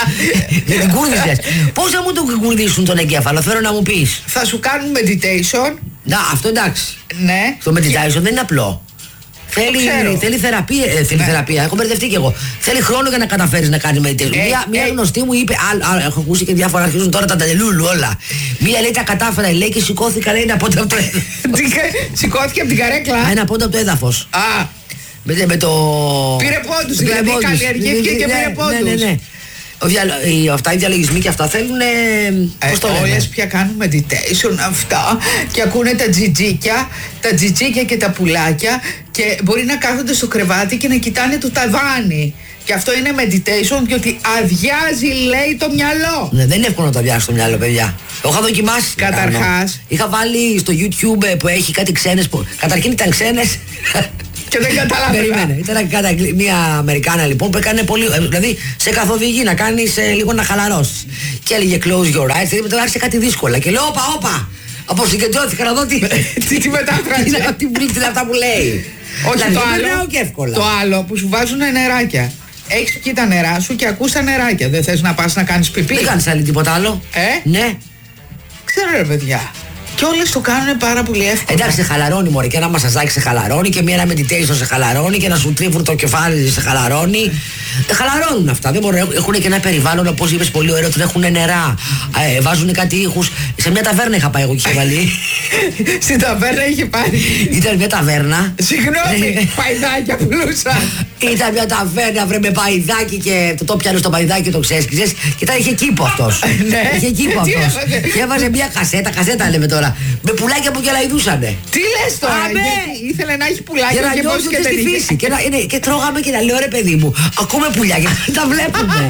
Δεν την κούρδισες. Πώς θα μου τον κουρδίσουν τον εγκέφαλο, θέλω να μου πεις. Θα σου κάνουν meditation. Να, αυτό εντάξει. Ναι. Το meditation δεν είναι απλό. Θέλει, ξέρω. θέλει θεραπεία. Ε, θέλει Ναι. θεραπεία. Έχω μπερδευτεί κι εγώ. Θέλει χρόνο για να καταφέρει να κάνει meditation. Ε, μία, μία ε. γνωστή μου είπε. Α, α, έχω ακούσει και διάφορα, αρχίζουν τώρα τα ταλελούλου όλα. Μία λέει τα κατάφερα, λέει και σηκώθηκα, λέει ένα πόντα από το έδαφος. Σηκώθηκε από την καρέκλα. Ένα πόντα από το έδαφος. Α, Με, με το. Πήρε πόντους, Πήρε δηλαδή, πόντους. καλλιεργήθηκε και Ναι, πήρε ναι, πόντους. Ναι, ναι, ναι. Ο διαλο... οι, αυτά οι διαλογισμοί και αυτά θέλουν. Ε, Πώς το λένε. όλες πια κάνουν meditation αυτά και ακούνε τα τζιτζίκια, τα τζιτζίκια και τα πουλάκια και μπορεί να κάθονται στο κρεβάτι και να κοιτάνε το ταβάνι. Και αυτό είναι meditation διότι αδειάζει, λέει, το μυαλό. Ναι, δεν είναι εύκολο να το αδειάσει το μυαλό, παιδιά. Το είχα δοκιμάσει. να κάνω. Καταρχάς. Είχα βάλει στο YouTube ε, που έχει κάτι ξένες. Που... Καταρχήν ήταν ξένες. Και δεν καταλάβαινα. Περίμενε. Ήταν κάτι Αγγλι- μια Αμερικάνα λοιπόν που έκανε πολύ. ε, Δηλαδή σε καθοδηγεί να κάνει λίγο να χαλαρώσει. Και έλεγε close your eyes. Δηλαδή μετά άρχισε κάτι δύσκολα. Και λέω, όπα, όπα. Αποσυγκεντρώθηκα να δω τι. Τι τη μετάφρασε. Τι είναι- τι που- τι είναι αυτά που λέει. Όχι, Δηλαδή, το δεν άλλο, περνάω και εύκολα. το άλλο που σου βάζουν νεράκια. Έχεις πιει τα νερά σου και ακούς τα νεράκια. Δεν θες να πας να κάνεις πιπί. Δεν κάνει άλλη τίποτα άλλο. Ε? Ναι. Ξέρω, ρε παιδιά. Και όλες το κάνουν πάρα πολύ εύκολα. Εντάξει, σε χαλαρώνει μωρέ, και ένα μασαζάκι σε χαλαρώνει και μια ένα meditation σε χαλαρώνει και ένα σου τρίβουν το κεφάλι σε χαλαρώνει. Ε, χαλαρώνουν αυτά. Δεν μπορούν, έχουν και ένα περιβάλλον όπως είπες πολύ ωραίο, τρέχουν νερά, ε, βάζουν κάτι ήχους. Σε μια ταβέρνα είχα πάει εγώ και είχε βάλει. Στην ταβέρνα είχε πάρει. Ήταν μια ταβέρνα. Συγγνώμη, παϊδάκια πουλούσα. Ήταν μια ταβέρνα βρε με παϊδάκι και το, το πιάνε στο παϊδάκι και το ξέσκιζες και ήταν είχε κήπο αυτός. Ναι. Είχε κήπο Τι αυτός. έβαζε? Και έβαζε μια κασέτα, κασέτα λέμε τώρα, με πουλάκια που γελαϊδούσανε. Τι λες τώρα, Αμέ. γιατί ήθελε να έχει Για πουλάκια να και πώς νιώσουν και και δεν στη είχε. φύση. Και, να, είναι, και τρώγαμε και να λέω ρε παιδί μου, ακούμε πουλιά και τα βλέπουμε.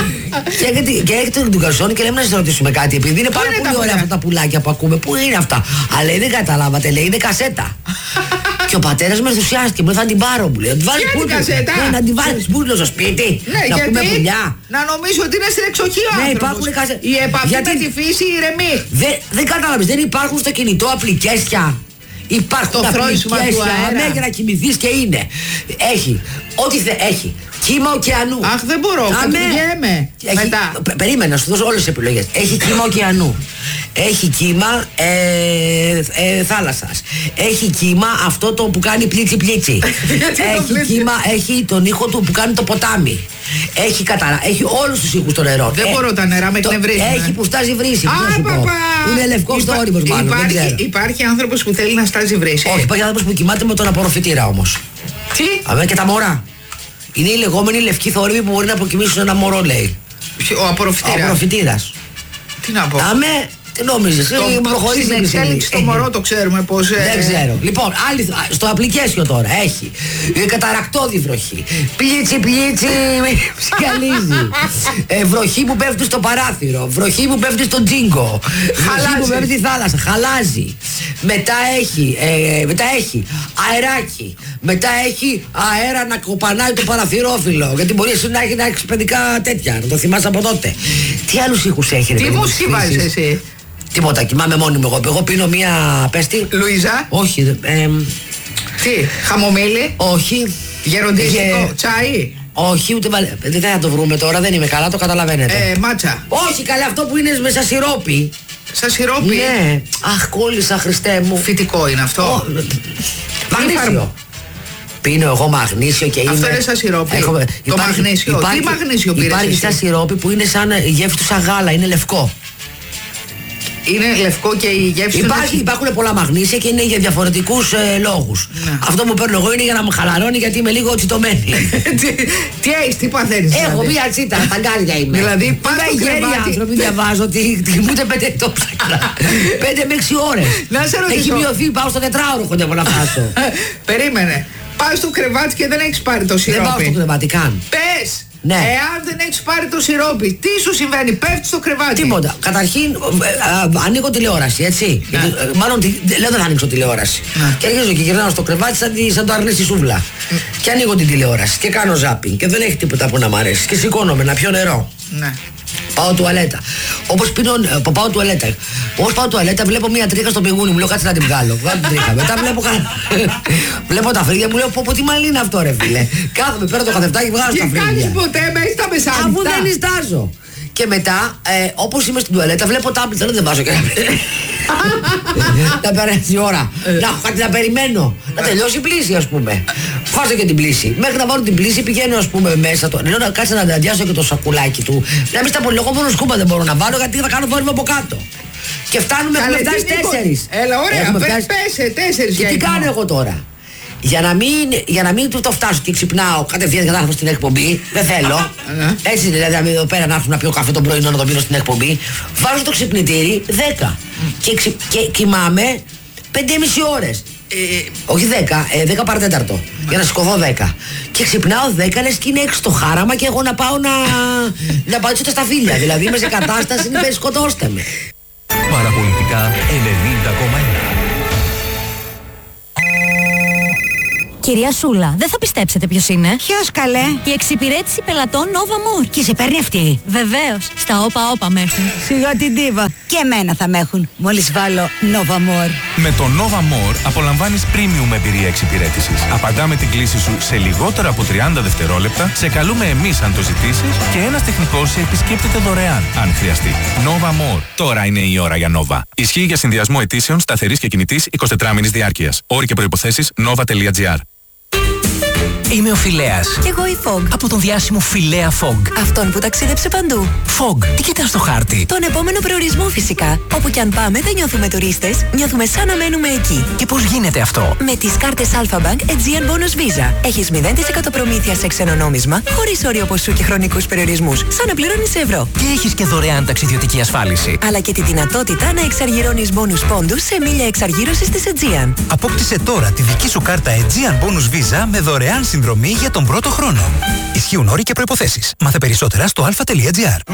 και έρχεται και έρχεται τον καρσόνι και λέμε να σα ρωτήσουμε κάτι. Επειδή είναι πάρα είναι τα πολύ ωραία πουλιά? αυτά τα πουλάκια που ακούμε, πού είναι αυτά. Αλλά λέει δεν καταλάβατε, λέει είναι κασέτα. Και ο πατέρας με ενθουσιάστηκε, μου λέει θα την πάρω, μου λέει. Να τη βάλεις Ποια την μπουρλο. κασέτα? Ναι, να την βάλεις μπουρλο στο σπίτι. Ναι, να ακούμε γιατί πουλιά. να νομίζω ότι είναι στην εξοχή ο Ναι, άνθρωπος. υπάρχουν κασέ- Η επαφή Γιατί- με τη φύση ηρεμή. Δεν, δεν κατάλαβες, δεν υπάρχουν στο κινητό απλικέσια. Υπάρχουν Το θρώισμα του απλικέσια, αέρα. ναι, για να κοιμηθείς και είναι. Έχει, ό,τι θε, έχει. Κύμα ωκεανού. Αχ, δεν μπορώ, Αμέ. κατουργέμαι. Έχει- Μετά. πε- Περίμενα, να σου δώσω όλες τις επιλογές. Έχει κύμα ωκεανού. Έχει κύμα ε, ε, θάλασσας. Έχει κύμα αυτό το που κάνει πλίτσι πλίτσι. Γιατί το Έχει πλίτσι? κύμα, έχει τον ήχο του που κάνει το ποτάμι. Έχει καταρα... έχει όλους τους ήχους των νερών. Δεν μπορώ τα νερά, με το- εκνευρίζουν, Έχει ε. που στάζει βρύση. Α, τι να σου πω. παπα! Είναι λευκός Υπά- θόρυβος μάλλον. δεν υπάρχει, ξέρω. υπάρχει άνθρωπος που θέλει να στάζει βρύση. Όχι, υπάρχει άνθρωπος που κοιμάται με τον απορροφητήρα όμως. Τι? Αμέ και τα μωρά. Είναι η λεγόμενη λευκή θόρυβη που μπορεί να αποκοιμήσουν ένα μωρό, λέει. Ποιο- Ο Ο απορροφητήρας. απορροφητήρας. Τι να πω. Αμέ, τι νόμιζες, Το- ε, προχωρήσει Στην η επιστήμη. εξέλιξη το μωρό το ξέρουμε πως... ε, Δεν ξέρω. Λοιπόν, άλλη, στο απλικέσιο τώρα έχει ε, καταρακτώδη βροχή. Πλίτσι, πλίτσι, ψυχαλίζει. Ε, βροχή που πέφτει στο παράθυρο. Βροχή που πέφτει στο τζίγκο. Βροχή Χαλάζει. που πέφτει στη θάλασσα. Χαλάζει. Μετά έχει, ε, μετά έχει αεράκι. Μετά έχει αέρα να κοπανάει το παραθυρόφυλλο. Γιατί μπορεί εσύ να έχει να έχεις παιδικά τέτοια. Να το θυμάσαι από τότε. Τι άλλους ήχους έχει, ρε Τι παιδί μου, μουσική της βάζεις φύσης? εσύ? Τίποτα, κοιμάμαι μόνη μου εγώ. Εγώ πίνω μία πέστη. Λουίζα. Όχι, ε, Τι? Χαμομήλι. όχι. Γεροντίστικο. Γε- Τσάι. Όχι, ούτε βαλε... Δεν θα το βρούμε τώρα, δεν είμαι καλά, το καταλαβαίνετε. Ε, μάτσα. Όχι, καλά, αυτό που είναι μέσα σιρόπι. Σαν σιρόπι. Ναι. Αχ, κόλλησα, Χριστέ μου. Φυτικό είναι αυτό. Ω, Μαγνήσιο. Πίνω εγώ μαγνήσιο και είμαι. Αυτό είναι σαν σιρόπι. Έχω... Το υπάρχει... μαγνήσιο. Υπάρχει... Τι μαγνήσιο πήρες? Υπάρχει εσύ? σαν σιρόπι που είναι σαν η γεύση του σαν γάλα, είναι λευκό. Είναι λευκό και η γεύση του. Υπάρχει, υπάρχουν πολλά μαγνήσια και είναι για διαφορετικούς ε, λόγους. Ναι. Αυτό που παίρνω εγώ είναι για να με χαλαρώνει γιατί είμαι λίγο τσιτωμένη. τι τι έχεις, τι παθαίνεις? Έχω δηλαδή? μία τσίτα, ταγκάρια είμαι. Δηλαδή πας στο κρεβάτι. Άνθρωποι διαβάζω ότι κοιμούνται πέντε πέντε με έξι ώρες. Να σε ρωτήσω. Έχει μειωθεί, πάω στο τετράωρο κοντεύω να φτάσω. Περίμενε. Πας στο κρεβάτι και δεν έχεις πάρει το σιρόπι. Δεν πάω στο κρεβάτι καν. Πες! Ναι. Εάν δεν έχεις πάρει το σιρόπι, τι σου συμβαίνει? Πέφτεις στο κρεβάτι. Τίποτα. Καταρχήν, ε, α, ανοίγω τηλεόραση, έτσι. Ναι. Γιατί, ε, μάλλον λέω δεν θα ανοίξω τηλεόραση. Ναι. Και αρχίζω και γυρνάω στο κρεβάτι σαν, σαν το αρνί στη σούβλα. Mm. Και ανοίγω την τηλεόραση και κάνω ζάπινγκ. Και δεν έχει τίποτα που να μ' αρέσει. Και σηκώνομαι να πιω νερό. Ναι. Πάω τουαλέτα. Όπως πίνω, πάω τουαλέτα. Όπως πάω τουαλέτα, βλέπω μια τρίχα στο πηγούνι μου. Λέω κάτσε να την βγάλω. Βγάλω την τρίχα. Μετά βλέπω, βλέπω τα φρύδια μου. Λέω πω, πω τι μαλλί είναι αυτό, ρε φίλε. Κάθομαι, παίρνω το καθευτάκι, βγάζω τα φρύδια. Και κάνεις ποτέ μέσα στα μεσάνυχτα? Αφού δεν νιστάζω. Και μετά, ε, όπως είμαι στην τουαλέτα, βλέπω τάμπλετ. Δεν βάζω και να περάσει η ώρα. Να έχω κάτι να περιμένω. Να τελειώσει η πλήση, ας πούμε. Βάζω και την πλήση. Μέχρι να βάλω την πλήση πηγαίνω, ας πούμε, μέσα. Το... Λέω να κάτσε να αντιάσω και το σακουλάκι του. Να μην στα πολύ λόγω, μόνο σκούπα δεν μπορώ να βάλω γιατί θα κάνω θόρυβο από κάτω. Και φτάνουμε, έχουμε φτάσει τέσσερις. Έλα, ωραία, πέσε τέσσερις. Και τι κάνω εγώ τώρα? Για να μην, για να μην του το φτάσω και ξυπνάω κατευθείαν για να έρθω στην εκπομπή, δεν θέλω. Έτσι δηλαδή, εδώ πέρα να έρθω να πιω καφέ τον πρωινό να το πίνω στην εκπομπή. Βάζω το ξυπνητήρι δέκα και, ξυ, και κοιμάμαι πέντε και μισή ώρες. Ε, όχι δέκα, ε, δέκα παρατέταρτο. Για να σηκωθώ δέκα. Και ξυπνάω δέκα, λες και είναι έξω το χάραμα και εγώ να πάω να, να πατήσω τα σταφύλια. Δηλαδή είμαι σε κατάσταση να σκοτώστε με. Παραπολιτικά ενενήντα κόμμα ένα. Κυρία Σούλα, δεν θα πιστέψετε ποιος είναι. Ποιος καλέ? Η εξυπηρέτηση πελατών Nova More. Και σε παίρνει αυτή? Βεβαίως. Στα όπα όπα με έχουν. Σιγά την τίβα. Και εμένα θα με έχουν. Μόλις βάλω Nova More. Με το Nova More απολαμβάνεις premium εμπειρία εξυπηρέτησης. Απαντάμε την κλήση σου σε λιγότερα από τριάντα δευτερόλεπτα. Σε καλούμε εμείς αν το ζητήσεις. Και ένας τεχνικός σε επισκέπτεται δωρεάν αν χρειαστεί. Nova More. Τώρα είναι η ώρα για Nova. Ισχύει για συνδυασμό αιτήσεων σταθερής και κινητής εικοσιτετράμηνης διάρκειας. Όροι και προϋποθέσεις nova τελεία gr. Είμαι ο Φιλέας. Κι εγώ η Fog. Από τον διάσημο Φιλέα Fog. Αυτόν που ταξίδεψε παντού. Fog, τι κοιτάς στο χάρτη? Τον επόμενο προορισμό φυσικά. Όπου κι αν πάμε δεν νιώθουμε τουρίστες, νιώθουμε σαν να μένουμε εκεί. Και πώς γίνεται αυτό? Με τις κάρτες Alpha Bank Aegean Bonus Visa. Έχεις μηδέν τοις εκατό προμήθεια σε ξένο νόμισμα, χωρίς όριο ποσού και χρονικούς περιορισμούς, σαν να πληρώνεις σε ευρώ. Και έχεις και δωρεάν ταξιδιωτική ασφάλιση. Αλλά και τη δυνατότητα να εξαργυρώνεις bonus πόντους σε μίλια εξαργύρωσης της Aegean. Απόκτησε τώρα τη δική σου κάρτα Aegean Bonus Visa με δωρεάν συνδρομή για τον πρώτο χρόνο. Ισχύουν όροι και προϋποθέσεις. Μάθε περισσότερα στο αλφα τελεία gr.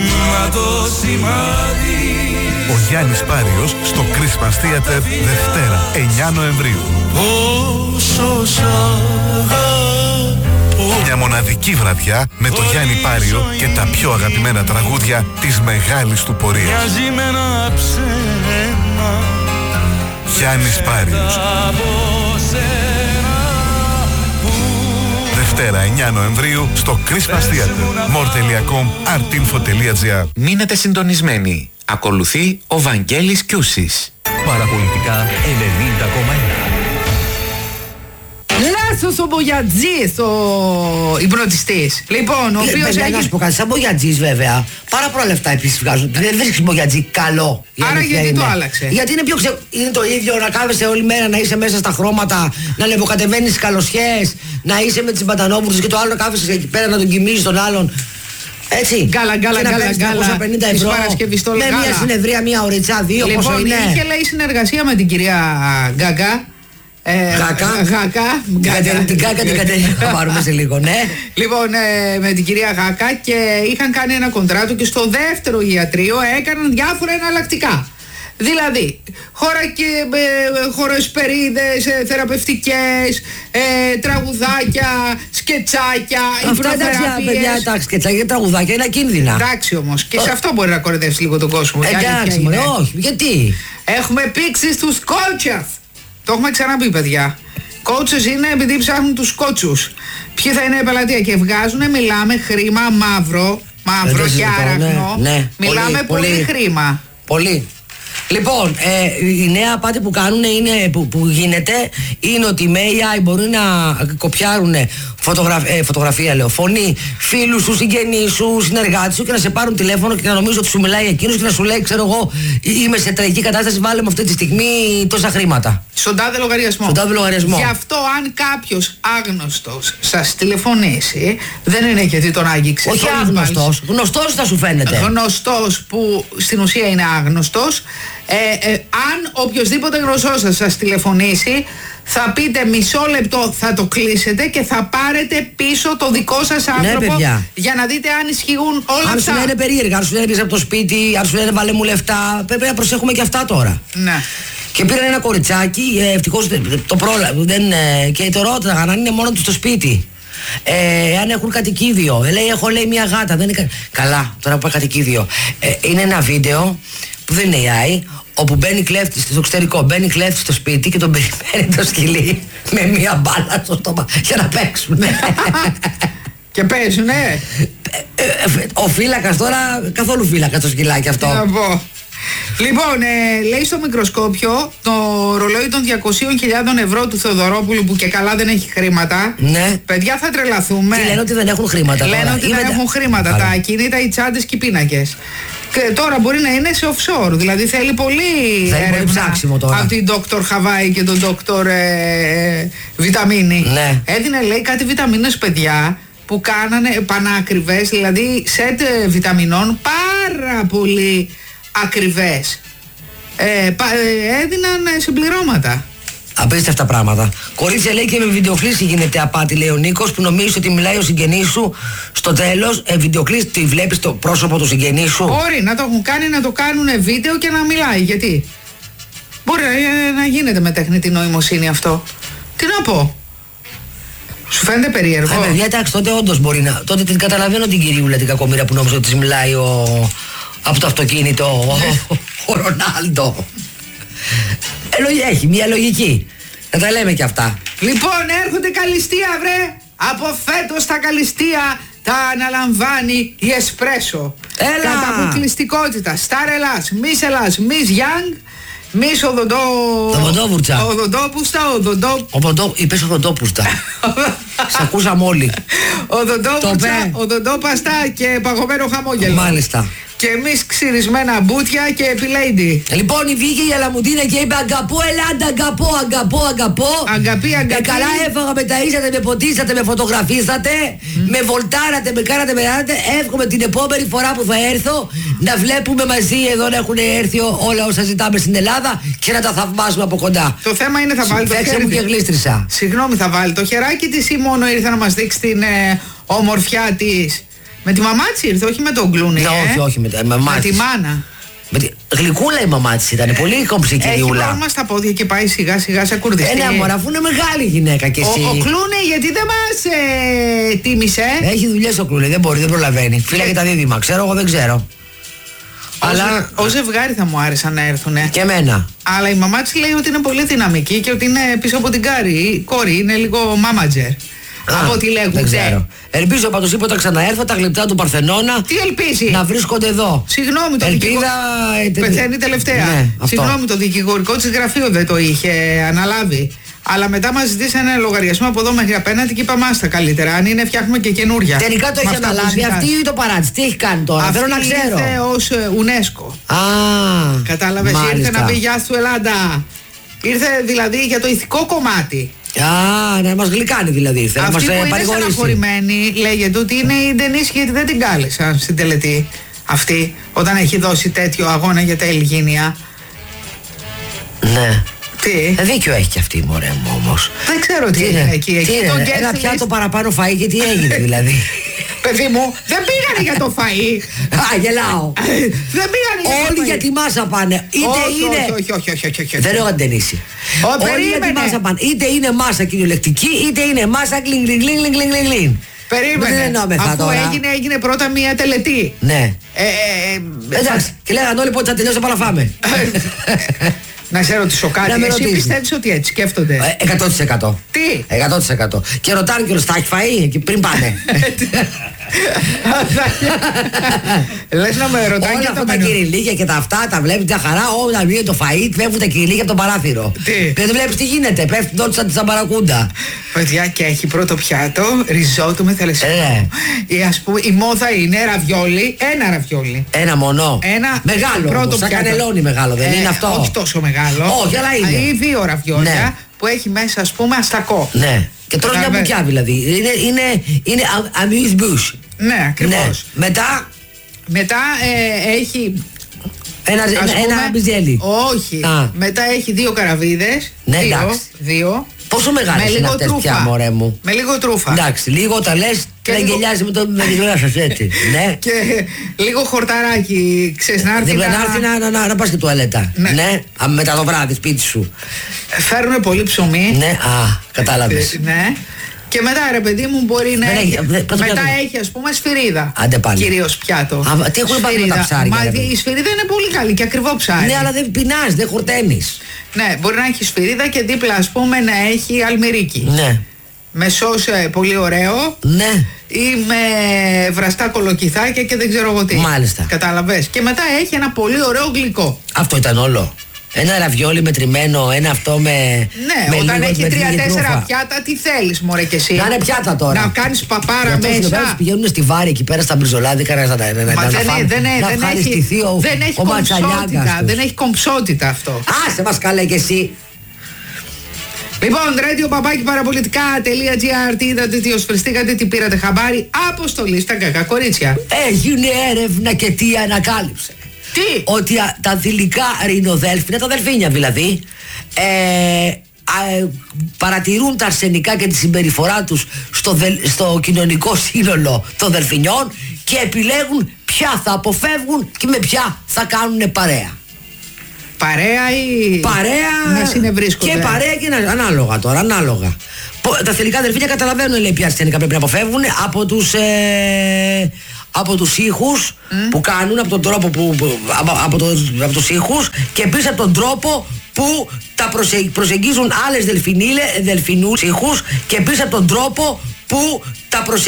Ο Γιάννης Πάριος στο Christmas Theater Δευτέρα εννιά Νοεμβρίου. Μια μοναδική βραδιά με το Γιάννη Πάριο και τα πιο αγαπημένα τραγούδια της μεγάλης του πορείας. Γιάννης Πάριος. Δευτέρα εννιά Νοεμβρίου στο Christmas Theater. more τελεία com, artinfo τελεία gr. Μείνετε συντονισμένοι. Ακολουθεί ο Βαγγέλης Κιούσης. Παραπολιτικά ενενήντα κόμμα ένα. Λάσος ο Μπογιατζής, ο υπνοτιστής. Λοιπόν, ο οποίος έχει... Να σου πω κάτι, σαν Μπογιατζής βέβαια. Πάρα πολλά λεφτά επίσης βγάζουν. Δεν βρίσκεις Μπογιατζή καλό. Άρα γιατί είναι. Το άλλαξε? Γιατί είναι πιο ξε... Είναι το ίδιο να κάθεσαι όλη μέρα, να είσαι μέσα στα χρώματα, να λεβοκατεβαίνεις καλοσιές, να είσαι με τις μπατανόβουρες και το άλλο να κάθεσαι εκεί πέρα να τον κοιμίζεις τον άλλον. Έτσι. Γκάλα, γκάλα, γκάλα, γκάλα. τριακόσια πενήντα ευρώ. Με μια συνεδρία, μια ωριτσα, δύο, λοιπόν, πόσο είναι. Είχε λέει συνεργασία με την κυρία Γκάκα. Ε, Γάκα. Γάκα. Την Γκάκα την Κατερίνα θα πάρουμε σε λίγο, ναι. Λοιπόν, ε, με την κυρία Γάκα και είχαν κάνει ένα κοντράτο και στο δεύτερο ιατρείο έκαναν διάφορα εναλλακτικά. Δηλαδή, χώρα και ε, χοροσπερίδες, ε, θεραπευτικές, ε, τραγουδάκια, σκετσάκια, υπνοθεραπείες. Παιδιά, τα σκετσάκια και τραγουδάκια είναι ακίνδυνα. Εντάξει όμως, και oh. σε αυτό μπορεί να κορυδεύσει λίγο τον κόσμο. Εντάξει, μωρέ, όχι, γιατί. Έχουμε πήξει στους κόλτσες. Το έχουμε ξαναπεί, παιδιά. Κότσες είναι επειδή ψάχνουν τους κότσους. Ποιοι θα είναι η πελατεία και βγάζουν, μιλάμε χρήμα μαύρο, μαύρο και άραχνο. Ναι, ναι, μιλάμε πολύ, πολύ, πολύ χρήμα. Πολύ. Λοιπόν, ε, η νέα απάτη που κάνουν είναι, που, που γίνεται είναι ότι οι έι άι μπορούν να κοπιάρουν φωτογραφ, ε, φωτογραφία, λέω, φωνή φίλου σου, συγγενεί σου, συνεργάτη σου και να σε πάρουν τηλέφωνο και να νομίζω ότι σου μιλάει εκείνο και να σου λέει, ξέρω εγώ, είμαι σε τραγική κατάσταση, βάλε μου αυτή τη στιγμή τόσα χρήματα. Στον τάδε λογαριασμό. Στον τάδε λογαριασμό. Γι' αυτό, αν κάποιο άγνωστο σα τηλεφωνήσει, δεν είναι γιατί τον άγγιξε. Όχι άγνωστο. Γνωστό θα σου φαίνεται. Γνωστό που στην ουσία είναι άγνωστο. Ε, ε, αν οποιοδήποτε γνωστό σας σας τηλεφωνήσει, θα πείτε μισό λεπτό, θα το κλείσετε και θα πάρετε πίσω το δικό σας άνθρωπο, ναι, για να δείτε αν ισχύουν όλα αν αυτά. Αν σου λένε περίεργα, αν σου λένε πίσω από το σπίτι, αν σου λένε βάλε μου λεφτά, πρέπει να προσέχουμε και αυτά τώρα. Ναι. Και πήραν ένα κοριτσάκι, ευτυχώς το πρόλαβε, και το ρώταγαν αν είναι μόνο του στο σπίτι. Ε, αν έχουν κατοικίδιο. Ε, λέει, έχω λέει μια γάτα. Δεν είναι... Καλά, τώρα που πάει κατοικίδιο. Ε, είναι ένα βίντεο που δεν είναι έι άι, όπου μπαίνει κλέφτη στο εξωτερικό, μπαίνει κλέφτη στο σπίτι και τον περιμένει το σκυλί με μια μπάλα στο στόμα για να παίξουν. Και παίζουνε. Ε, ε, ο φύλακας τώρα, καθόλου φύλακα το σκυλάκι αυτό. Να πω. Λοιπόν, ε, λέει στο μικροσκόπιο το ρολόι των διακόσιες χιλιάδες ευρώ του Θεοδωρόπουλου, που και καλά δεν έχει χρήματα. Ναι. Παιδιά, θα τρελαθούμε. Τι λένε ότι δεν έχουν χρήματα. Λένε τώρα. ότι Είμαι... δεν έχουν χρήματα. Άρα. Τα ακίνητα, οι τσάντες και οι πίνακες. Και τώρα μπορεί να είναι σε offshore. Δηλαδή θέλει πολύ έρευνα από την Δόκτωρ Χαβάη και τον Δόκτωρ ε, Βιταμίνη. Ναι. Έδινε, λέει, κάτι βιταμίνες, παιδιά, που κάνανε πανάκριβες, δηλαδή σετ βιταμινών πάρα πολύ ακριβές. Ε, πα, ε, έδιναν συμπληρώματα. Απίστευτα πράγματα. Κορίτσια, λέει, και με βιντεοκλήση γίνεται απάτη, λέει ο Νίκος, που νομίζει ότι μιλάει ο συγγενής σου. Στο τέλος, ε, βιντεοκλήση, τη βλέπεις το πρόσωπο του συγγενή σου. Μπορεί να το έχουν κάνει, να το κάνουν βίντεο και να μιλάει. Γιατί μπορεί να, να γίνεται με τεχνητή νοημοσύνη αυτό. Τι να πω. Σου φαίνεται περίεργο. Α, παιδιά, εντάξει, τότε όντως μπορεί να. Τότε την καταλαβαίνω την κυριούλα την κακομοίρα που νόμιζε ότι της μιλάει ο. Από το αυτοκίνητο ο, ο Ρονάλντο. Ε, έχει μια λογική. Να τα λέμε και αυτά. Λοιπόν, έρχονται καλυστία, βρε. Από φέτος τα καλυστία τα αναλαμβάνει η Εσπρέσο. Έλα. Κατά αποκλειστικότητα. Σταρ Ελλάς, Μις Ελλάς, Μις Γιάνγκ, Μις Οδοντό... Οδοντόβουρτσα. Οδοντόπουστα, οδοντό... Οδοντό... Είπες οδοντόπουστα. Σ' ακούσαμε όλοι. Οδοντόβουρτσα, οδοντόπαστα και παγωμένο χαμόγελο. Μάλιστα. Και εμείς ξυρισμένα μπούτια και επιλέιντι. Λοιπόν, η βγήκε η Αλαμουντίνα και είπε αγκαπώ Ελλάδα, αγκαπώ, αγκαπώ, αγκαπώ. Αγκαπή, αγκαπή. Ε, καλά έφαγα, με ταΐσατε, με ποτίσατε, με φωτογραφίσατε, mm. με βολτάρατε, με κάνατε, με κάνατε. Εύχομαι την επόμενη φορά που θα έρθω να βλέπουμε μαζί εδώ να έχουν έρθει όλα όσα ζητάμε στην Ελλάδα και να τα θαυμάσουμε από κοντά. Το θέμα είναι θα βάλει το χέρι. Μου και γλίστρισα. Συγγνώμη, θα βάλει το χεράκι της ή μόνο ήρθε να μας δείξει την ε, ομορφιά της. Με τη μαμά της ήρθε, όχι με τον Κλούνι. Ναι, ε? όχι, όχι, με, με, με, με τη μάνα. Με τη... Γλυκούλα η μαμά της ήταν, πολύ κομψή κυριούλα. Έχει μας στα πόδια και πάει σιγά σιγά σε κουρδιστή. Ε, ναι, μωρά, αφού είναι μεγάλη γυναίκα κι εσύ. Ο, ο Κλούνι, γιατί δεν μας ε, τίμησε. Έχει δουλειές ο Κλούνι, δεν μπορεί, δεν προλαβαίνει. Φίλα και τα δίδυμα, ξέρω, εγώ δεν ξέρω. Ως, Αλλά ως ζευγάρι θα μου άρεσαν να έρθουνε. Και εμένα. Αλλά η μαμά της λέει ότι είναι πολύ δυναμική και ότι είναι πίσω από την κάρη. Η κόρη είναι λίγο μάματζερ. Από ό,τι λέγουν. Δεν ξέρω. Ελπίζω πάντως είπε όταν ξαναέρθω τα γλυπτά του Παρθενώνα. Τι ελπίζει? Να βρίσκονται εδώ. Συγγνώμη, το Ελπίδα... δικηγο... Πεθαίνει τελευταία. Ναι, Συγγνώμη, το δικηγορικό της γραφείο δεν το είχε αναλάβει. Αλλά μετά μας ζητήσανε ένα λογαριασμό από εδώ μέχρι απέναντι και είπαμε άστα καλύτερα. Αν είναι, φτιάχνουμε και καινούρια. Τελικά το έχει αναλάβει αυτή ή το παράτησε? Τι έχει κάνει τώρα? Αυτή θέλω να ξέρω. Ήρθε ως UNESCO. Α, κατάλαβες, ήρθε να πει γεια σου Ελλάδα. Ήρθε δηλαδή για το ηθικό κομμάτι. Α, να μας γλυκάνει δηλαδή. Θέλει αυτή να μας που είναι στεναχωρημένη λέγεται ότι είναι η Ντενίση γιατί δεν την κάλεσαν στην τελετή αυτή όταν έχει δώσει τέτοιο αγώνα για τα Ελγίνια. Ναι. Τι? Ε, δίκιο έχει και αυτή, μωρέ μου, όμως. Δεν ξέρω τι, τι είναι εκεί. Τι είναι, είναι ένα πιάτο παραπάνω φαΐ και τι έγινε δηλαδή. Παιδί μου, δεν πήγανε για το φαΐ. Α, γελάω. Δεν πήγανε για το φαΐ. Όλοι για τη μάσα πάνε. Είτε όχι, είναι. Όχι, όχι, όχι, όχι, όχι. Δεν έχω αντενήσει. Όλοι για τη μάσα πάνε. Είτε είναι μάσα κυριολεκτική, είτε είναι μάσα γκλιν γκλιν γκλιν γκλιν γκλιν. Περίμενε. Αφού τώρα. έγινε, έγινε πρώτα μια τελετή. Ναι. Ε, ε, εντάξει. Και λέγανε όλοι πότε θα τελειώσει, πάμε να φάμε. Να σε ρωτήσω κάτι. Να Εσύ πιστεύεις ότι έτσι σκέφτονται? Ε, εκατό τοις εκατό. Τι? εκατό τοις εκατό. Και ρωτάνε κιόλας, τα έχει φαΐ και πριν πάνε. Λες να με ρωτάνε όλα και αυτά τα τα κυριλίκια και τα αυτά τα βλέπεις μια χαρά. Όταν βγαίνει το φαΐ, πέφτουν τα κυριλίκια από το παράθυρο. Τι? Και δεν βλέπεις τι γίνεται. Πέφτουν τότε σαν τη σαμπαρακούντα. Παιδιά, και έχει πρώτο πιάτο ριζότο με θαλασσινό. Ε. Η, ας πούμε, η μόδα είναι ραβιόλι. Ένα ραβιόλι. Ένα μονό. Ένα μεγάλο. πρώτο Σαν πιάτο. κανελόνι μεγάλο, δεν Ε, είναι αυτό? Όχι τόσο μεγάλο. Όχι, αλλά είναι. Ή δύο ραβιόλια, Ναι. που έχει μέσα, ας πούμε, αστακό. Ναι. Και τρως μια Καταλαβαίνεις. μπουκιά δηλαδή. Είναι, είναι, είναι amuse bouche. Ναι, ακριβώς. Ναι. Μετά Μετά ε, έχει. ένα, ας ένα, πούμε, ένα μπιζέλι. Όχι. Α. Μετά έχει δύο καραβίδες. Ναι, δύο, εντάξει. δύο. Πόσο μεγάλες Με είναι λίγο αυτές τρούφα. πια, μωρέ μου? Με λίγο τρούφα. Εντάξει, λίγο όταν λες Και να λίγο- γελιάζει με, το, με τη γλώσσα σου έτσι. Ναι. Και λίγο χορταράκι, ξέρεις, να έρθει Δίπλα να... να έρθει να, να, να, να πας και τουαλέτα. Ναι. Ναι. Α, μετά το βράδυ σπίτι σου. Φέρνουν πολύ ψωμί. Ναι, α, κατάλαβες. Ε, ναι. Και μετά, ρε παιδί μου, μπορεί να Δεν έχει. έχει- δεν- πώς το Μετά πιάτο? έχει, ας πούμε, σφυρίδα. Άντε πάλι. Κυρίως πιάτο. Α, τι έχουν πάθει με τα Σφυρίδα. ψάρια, Μα ρε παιδί? η σφυρίδα είναι πολύ καλή και ακριβό ψάρι. Ναι, αλλά δεν πεινάς, δεν χορταίνεις. Ναι, μπορεί να έχει σφυρίδα και δίπλα, ας πούμε, να έχει αλμυρίκι. Ναι. Με σως ε, πολύ ωραίο. Ναι. Ή με βραστά κολοκυθάκια και δεν ξέρω εγώ τι. Μάλιστα. Κατάλαβες. Και μετά έχει ένα πολύ ωραίο γλυκό. Αυτό ήταν όλο. Ένα ραβιόλι μετρημένο, ένα αυτό με. Ναι, με όταν λίγο- έχει με λίγη τρία-τέσσερα τρούφα. πιάτα, τι θέλεις, μωρέ κι εσύ. Να είναι πιάτα τώρα. Να κάνεις παπάρα Για αυτούς εδώ πέρα μέσα. πηγαίνουν στη Βάρη εκεί πέρα στα μπριζολάδικα να, να, να, να, Μα να, δεν, φάνε- είναι- δεν, είναι- να δεν έχει, ευχαριστηθεί ο, δεν έχει ο Ματσαλιάγκας κομψότητα. τους. Δεν έχει κομψότητα αυτό. Άσε μας καλέ κι εσύ. Λοιπόν, radio παπάκι παραπολιτικά.gr. Τι είδατε, τι οσφριστήκατε, τι πήρατε χαμπάρι. Αποστολή στα κακά κορίτσια. Έγινε έρευνα και τι ανακάλυψε? Τι? Ότι α, τα θηλυκά ρινοδέλφινα, τα δελφίνια δηλαδή, ε, α, ε, παρατηρούν τα αρσενικά και τη συμπεριφορά τους στο, δελ- στο κοινωνικό σύνολο των δελφινιών και επιλέγουν ποια θα αποφεύγουν και με ποια θα κάνουν παρέα. Παρέα ή. Παρέα Να συνευρίσκονται. και παρέα και να, ανάλογα τώρα, ανάλογα. Πο- Τα θηλυκά δελφίνια καταλαβαίνουν, λέει, ποια αρσενικά πρέπει να αποφεύγουν από τους, ε, από τους ήχους που κάνουν, από τον τρόπο που, που- από, από, το, από τους ήχους και επίσης από τον τρόπο που τα προσε, προσεγγίζουν άλλες δελφινίλε, δελφινούς ήχους και επίσης από τον τρόπο που τα προσεγγίζουν